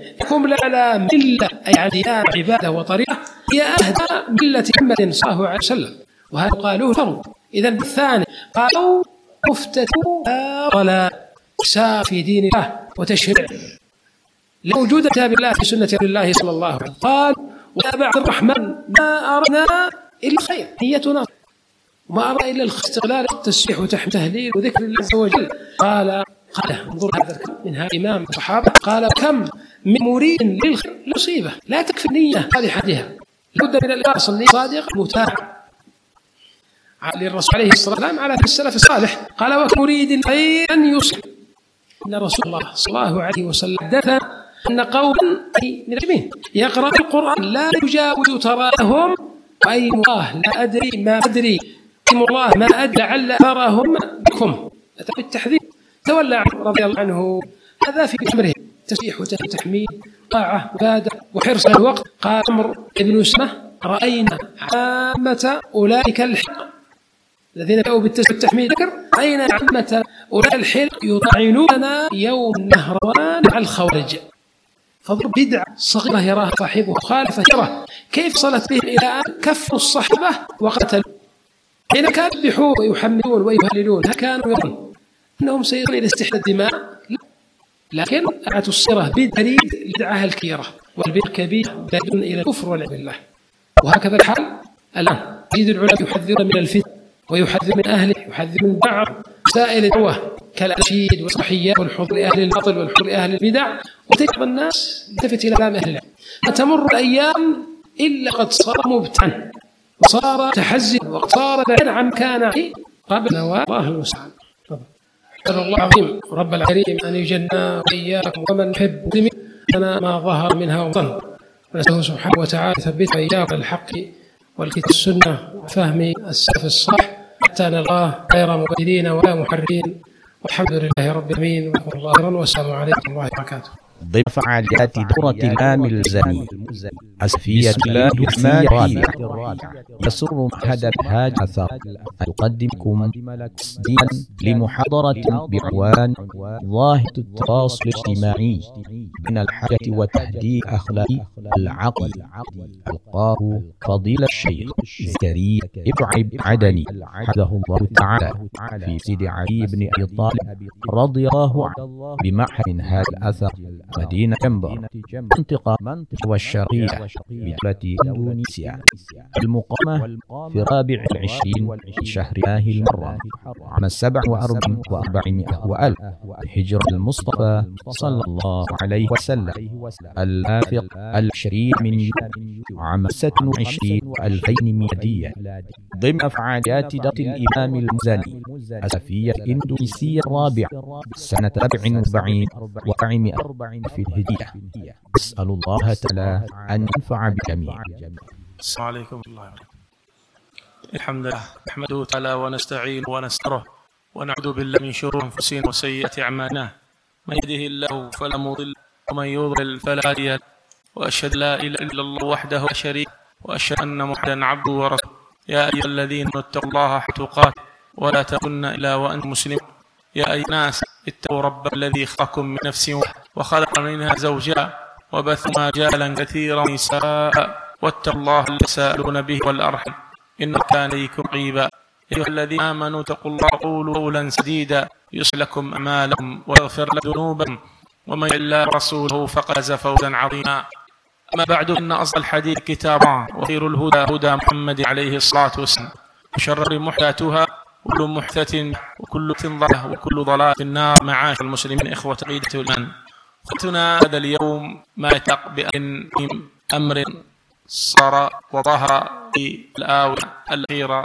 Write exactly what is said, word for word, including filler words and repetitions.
هم على ملة أي عديان عبادة وطريقة هي أهدى ملة محمد صلى الله عليه وسلم، وهذا قالوه فرض. إذن بالثاني قالوا مفتتوا ولا ساء في دين الله وتشريع لوجود كتاب الله في سنة الله صلى الله عليه وسلم. قال ويا بعد الرحمن ما أردنا إلا خير، نيتنا وما أردنا إلا الاستغلال التسبيح وتحميد تهليل وذكر الله عز وجل. قال قال انظر هذا من هذا الإمام الصحابة قال كم من مريد للخير يصيبه لا تكفي النية هذه حدها، لابد من الإخلاص النية صادق متابع للرسول عليه الصلاة والسلام على السلف الصالح. قال وكمريد خير أن يصيب. إن رسول الله صلى الله عليه وسلم حدث أن قوما من المسلمين يقرأ القرآن لا يجاوز تراهم أي الله لا أدري ما أدري أيم الله ما أدري لعل أثرهم بكم التحذير. تولى رضي الله عنه هذا في أمره تسبيح وتحميد طاعة وعبادة وحرص على الوقت. قال عمرو بن سلمة رأينا عامة أولئك الحق الذين جاءوا بالتسبيح والتحميد ذكر رأينا عامة أولئك الحق يطعنوننا يوم النهروان على الخوارج. فضرب بدعة صغيرة يراها صاحبه خالفة يراه كيف صلت بهم إلى أن كفوا الصحابة وقتلوا حين كانوا يذبحون ويحملون ويهللون. هل كانوا يرون أنهم سيصلون إلى استحلال الدماء؟ لكن أعتوا الصرة بدليل البدعة الكبيرة والبدعة الكبيرة دليل إلى الكفر والعياذ بالله. وهكذا الحال الآن يجد العلماء يحذرون من الفتن ويحذر من أهله يحذر من بعض وسائل الدعوة كالأناشيد والصحيات والحضور لأهل الباطل والحضور لأهل البدع، وتجد الناس التفت إلى كلام أهل العلم. تمر الأيام إلا قد صار مبتعا وصار تحزن وصار بعيد عن كان قبل الله المستعان. أسأل الله العظيم رب العالمين أن يجنى وإياكم ومن يحب مسلمين لنا ما ظهر منها وبطن، ونسأله سبحانه وتعالى يثبت وإياكم الحق والكتاب السنة وفهم السلف الصالح حتى نلقاه غير مبدلين ولا محرفين. والحمد لله رب العالمين والسلام عليكم ورحمة الله وبركاته. ضمن فعاليات دورة الإمام المزني السلفية الإسلامية الرابعة يسر معهد منهاج أثر أن يقدمكم تسجيلا لمحاضرة بعنوان ظاهرة التواصل الاجتماعي بين الحاجة وتهديد أخلاق العقل، ألقاه فضيلة الشيخ زكريا ابن عدني حفظه الله تعالى في مسجد علي بن أبي طالب رضي الله عنه بمعهد منهاج الأثر مدينة جنبر منطقة والشرقية بدولة إندونيسيا، المقامة في رابع العشرين من شهر ماه المرة عام السبع وأربع وأربعمائة وألف هجرة المصطفى صلى الله عليه وسلم، الآفق العشرين من يونيو عام ستة وعشرين ألفين ميلادية، ضمن فعاليات دورة الإمام المزني السلفية الإندونيسية الرابعة سنة سبع وأربعين وأربعمائة في الهجرة. أسأل الله تعالى أن ينفع بالجميع. السلام عليكم ورحمة الله وبركاته. الحمد لله نحمده تعالى ونستعين ونستغفره ونعوذ بالله من شرور أنفسنا وسيئات أعمالنا، من يهده الله فلا مضل ومن يضلل فلا هادي له، وأشهد لا إله إلا الله وحده لا شريك له، وأشهد أن محمدا عبده ورسوله. يا أيها الذين اتقوا الله حق تقاته ولا تموتن إلا وأنتم مسلمون. يا أيها الناس اتقوا ربكم الذي خلقكم من نفس واحدة وخلق منها زوجها وبث منهما رجالا كثيرا ونساء، واتقوا الله الذي تساءلون به والأرحام إنه كان عليكم رقيبا. يا أيها الذين آمنوا اتقوا الله وقولوا قولا سديدا يصلح لكم أعمالكم ويغفر لكم ذنوبكم، ومن يطع الله ورسوله فقد فاز فوزا عظيما. أما بعد، إن أصدق الحديث كتاب الله، وخير الهدى هدى محمد عليه الصلاة والسلام، وشر محدثاتها وكل محدثة وكل ضلالة وكل ضلالة في النار. معاشر المسلمين إخوة عقيدة الإيمان، خطنا هذا اليوم ما يتعلق بأمر صار وظهر في الآونة الأخيرة